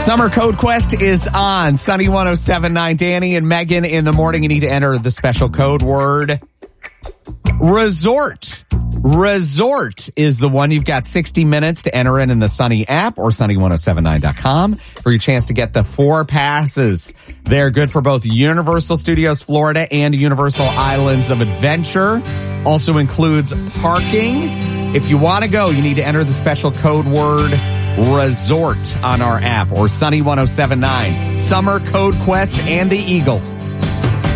Summer Code Quest is on. Sunny 107.9, Danny and Megan in the morning. You need to enter the special code word resort. Resort is the one. You've got 60 minutes to enter in the Sunny app or sunny1079.com for your chance to get the 4 passes. They're good for both Universal Studios Florida and Universal Islands of Adventure. Also includes parking. If you want to go, you need to enter the special code word resort on our app or Sunny 107.9. Summer Code Quest and the Eagles.